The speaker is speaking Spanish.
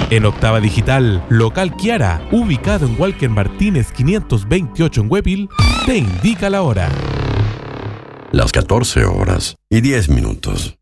En Octava Digital, local Kiara, ubicado en Walker Martínez 528 en Huepil, te indica la hora. Las 14 horas y 10 minutos.